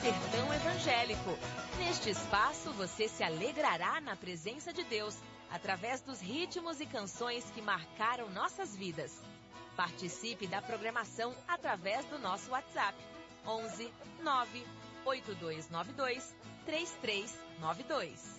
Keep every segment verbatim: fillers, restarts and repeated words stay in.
Sertão Evangélico. Neste espaço, você se alegrará na presença de Deus, através dos ritmos e canções que marcaram nossas vidas. Participe da programação através do nosso WhatsApp, onze nove oito dois nove dois três três nove dois.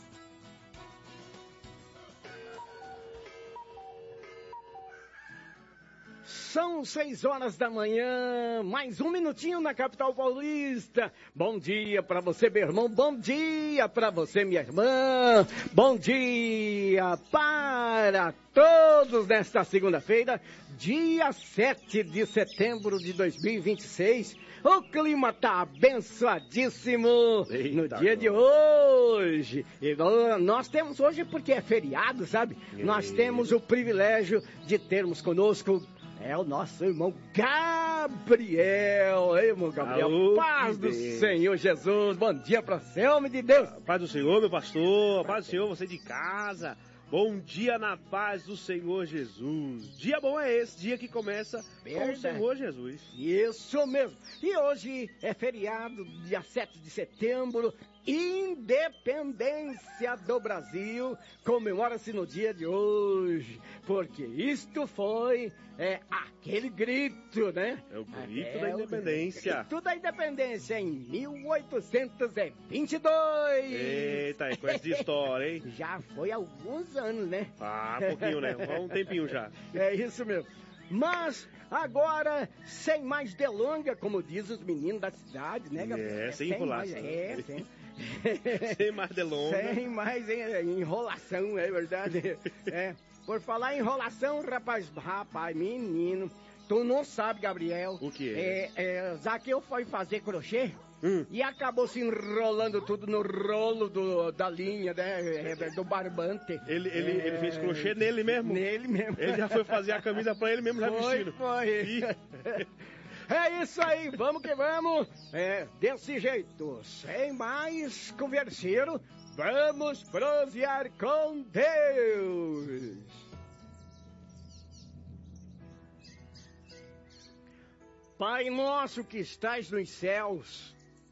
São seis horas da manhã, mais um minutinho na capital paulista. Bom dia para você, meu irmão. Bom dia para você, minha irmã. Bom dia para todos nesta segunda-feira, dia sete de setembro de dois mil e vinte e seis. O clima tá abençoadíssimo. Eita, no dia de hoje. E nós temos hoje porque é feriado, sabe? E... Nós temos o privilégio de termos conosco é o nosso irmão Gabriel. Ei, irmão Gabriel. Alô, paz do Deus. Senhor Jesus. Bom dia para você, homem de Deus. Paz do Senhor, meu pastor. Paz do Senhor, você de casa. Bom dia na paz do Senhor Jesus. Dia bom é esse, dia que começa com o Senhor Jesus. Isso mesmo. E hoje é feriado, dia sete de setembro, Independência do Brasil. Comemora-se no dia de hoje, porque isto foi é, aquele grito, né? É o grito é, da independência. O grito da independência em mil oitocentos e vinte e dois. Eita, é coisa de história, hein? Já foi há alguns anos, né? Ah, um pouquinho, né? Um tempinho já. É isso mesmo. Mas agora, sem mais delonga, como diz os meninos da cidade, né, Gabriel? É, sem enrolação. É, sem... sem mais delonga. Sem mais enrolação, é verdade. É. Por falar em enrolação, rapaz, rapaz, menino, tu não sabe, Gabriel. O que é? É, é Zaqueu foi fazer crochê. Hum. E acabou se enrolando tudo no rolo do, da linha, né, do barbante. Ele, ele, é... ele fez crochê nele mesmo? Nele mesmo. Ele já foi fazer a camisa pra ele mesmo, já foi, vestindo. Foi, e... É isso aí, vamos que vamos. É, desse jeito, sem mais converseiro, vamos prosear com Deus. Pai nosso que estás nos céus,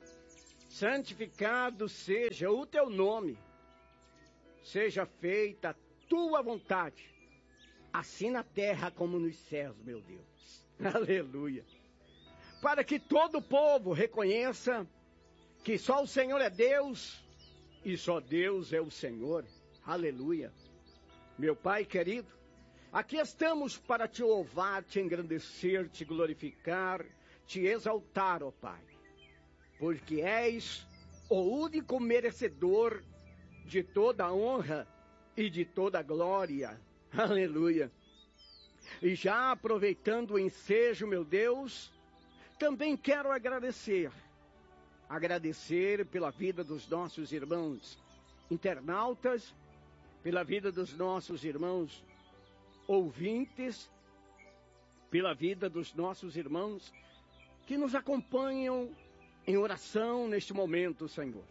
santificado seja o teu nome, seja feita a tua vontade, assim na terra como nos céus, meu Deus. Aleluia. Para que todo o povo reconheça que só o Senhor é Deus e só Deus é o Senhor. Aleluia. Meu Pai querido, aqui estamos para te louvar, te engrandecer, te glorificar, te exaltar, ó Pai. Porque és o único merecedor de toda a honra e de toda a glória. Aleluia. E já aproveitando o ensejo, meu Deus, também quero agradecer. Agradecer pela vida dos nossos irmãos internautas, pela vida dos nossos irmãos ouvintes, pela vida dos nossos irmãos que nos acompanham em oração neste momento, Senhor.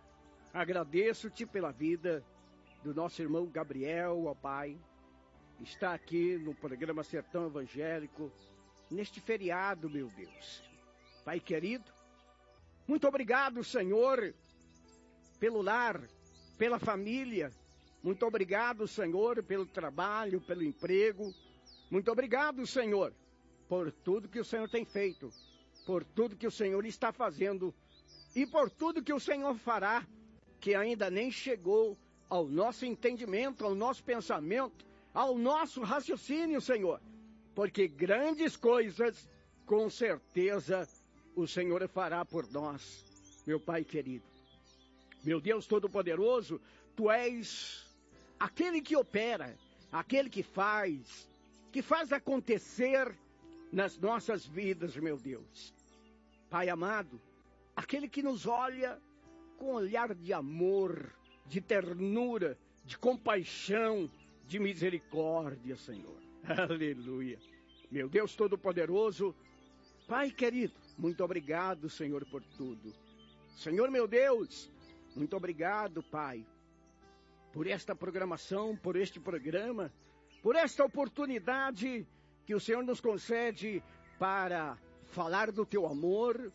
Agradeço-te pela vida do nosso irmão Gabriel, ó Pai, que está aqui no programa Sertão Evangélico, neste feriado, meu Deus. Pai querido, muito obrigado, Senhor, pelo lar, pela família. Muito obrigado, Senhor, pelo trabalho, pelo emprego. Muito obrigado, Senhor, por tudo que o Senhor tem feito, por tudo que o Senhor está fazendo e por tudo que o Senhor fará, que ainda nem chegou ao nosso entendimento, ao nosso pensamento, ao nosso raciocínio, Senhor. Porque grandes coisas, com certeza, o Senhor fará por nós, meu Pai querido. Meu Deus Todo-Poderoso, Tu és aquele que opera, aquele que faz, que faz acontecer nas nossas vidas, meu Deus. Pai amado, aquele que nos olha com olhar de amor, de ternura, de compaixão, de misericórdia, Senhor. Aleluia. Meu Deus Todo-Poderoso, Pai querido, muito obrigado, Senhor, por tudo. Senhor, meu Deus, muito obrigado, Pai, por esta programação, por este programa, por esta oportunidade que o Senhor nos concede para falar do Teu amor,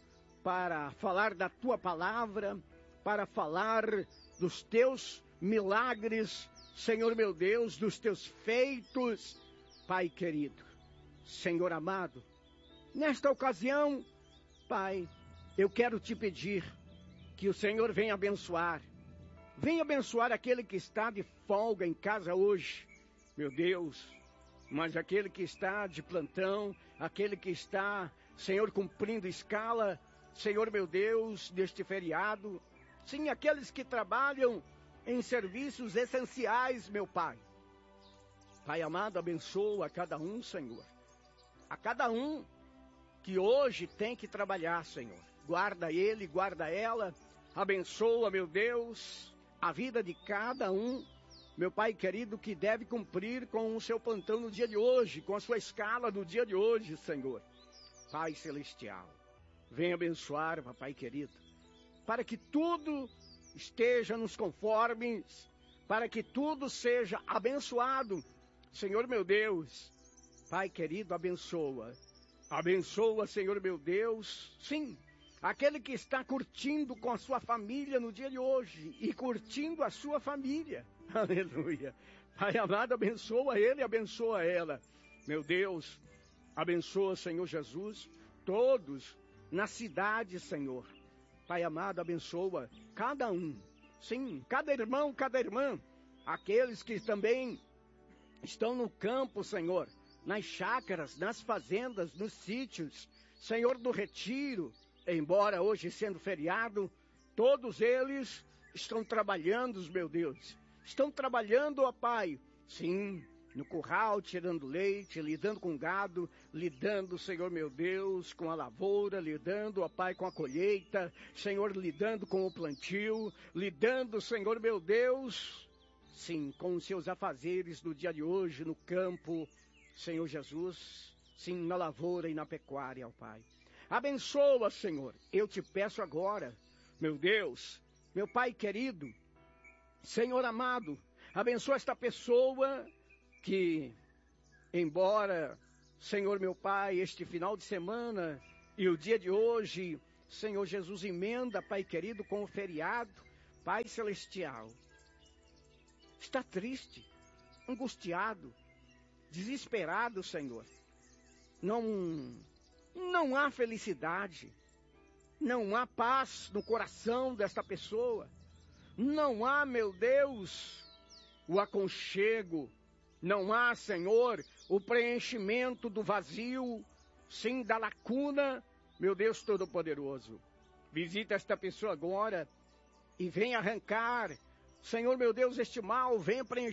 para falar da tua palavra, para falar dos teus milagres, Senhor meu Deus, dos teus feitos, Pai querido, Senhor amado. Nesta ocasião, Pai, eu quero te pedir que o Senhor venha abençoar, venha abençoar aquele que está de folga em casa hoje, meu Deus, mas aquele que está de plantão, aquele que está, Senhor, cumprindo escala, Senhor meu Deus, deste feriado, sim, aqueles que trabalham em serviços essenciais, meu Pai. Pai amado, abençoa a cada um, Senhor, a cada um que hoje tem que trabalhar, Senhor. Guarda ele, guarda ela, abençoa, meu Deus, a vida de cada um, meu Pai querido, que deve cumprir com o seu plantão no dia de hoje, com a sua escala no dia de hoje, Senhor. Pai celestial, venha abençoar, Papai querido, para que tudo esteja nos conformes, para que tudo seja abençoado. Senhor meu Deus, Pai querido, abençoa. Abençoa, Senhor meu Deus, sim, aquele que está curtindo com a sua família no dia de hoje e curtindo a sua família. Aleluia. Pai amado, abençoa ele, abençoa ela. Meu Deus, abençoa, Senhor Jesus, todos na cidade, Senhor. Pai amado, abençoa cada um. Sim, cada irmão, cada irmã. Aqueles que também estão no campo, Senhor, nas chácaras, nas fazendas, nos sítios, Senhor do retiro, embora hoje sendo feriado, todos eles estão trabalhando, meu Deus. Estão trabalhando, ó Pai, sim, no curral, tirando leite, lidando com gado, lidando, Senhor meu Deus, com a lavoura, lidando, ó Pai, com a colheita, Senhor, lidando com o plantio, lidando, Senhor meu Deus, sim, com os seus afazeres do dia de hoje, no campo, Senhor Jesus, sim, na lavoura e na pecuária, ó Pai. Abençoa, Senhor, eu te peço agora, meu Deus, meu Pai querido, Senhor amado, abençoa esta pessoa que, embora, Senhor meu Pai, este final de semana e o dia de hoje, Senhor Jesus, emenda, Pai querido, com o feriado, Pai celestial, está triste, angustiado, desesperado, Senhor. Não, não há felicidade, não há paz no coração desta pessoa. Não há, meu Deus, o aconchego, não há, Senhor, o preenchimento do vazio, sim, da lacuna, meu Deus Todo-Poderoso. Visita esta pessoa agora e vem arrancar, Senhor, meu Deus, este mal, venha preencher